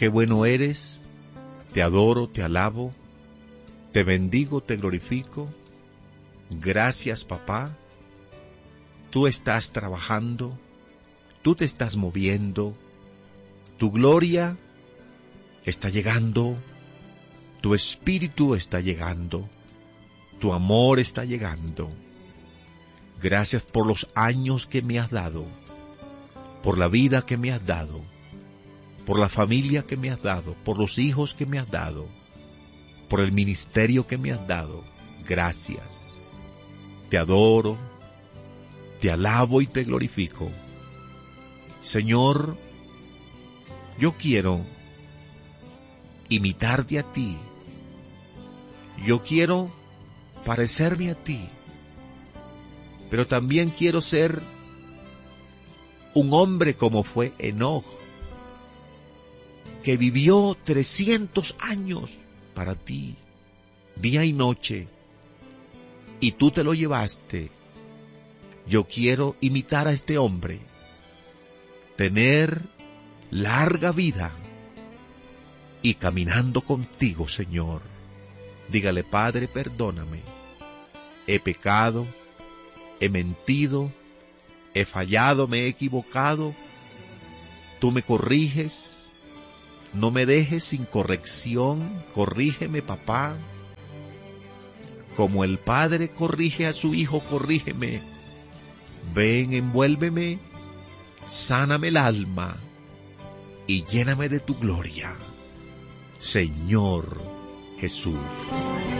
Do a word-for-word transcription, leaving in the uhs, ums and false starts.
qué bueno eres, te adoro, te alabo, te bendigo, te glorifico. Gracias, papá. Tú estás trabajando, tú te estás moviendo, tu gloria está llegando, tu espíritu está llegando, tu amor está llegando. Gracias por los años que me has dado, por la vida que me has dado, por la familia que me has dado, por los hijos que me has dado, por el ministerio que me has dado. Gracias. Te adoro, te alabo y te glorifico. Señor, yo quiero imitarte a ti. Yo quiero parecerme a ti, pero también quiero ser un hombre como fue Enoc, que vivió trescientos años para ti, día y noche, y tú te lo llevaste. Yo quiero imitar a este hombre, tener larga vida y caminando contigo, Señor. Dígale: Padre, perdóname. He pecado, he mentido, he fallado, me he equivocado. Tú me corriges, no me dejes sin corrección. Corrígeme, papá. Como el Padre corrige a su Hijo, corrígeme. Ven, envuélveme, sáname el alma y lléname de tu gloria, Señor Jesús.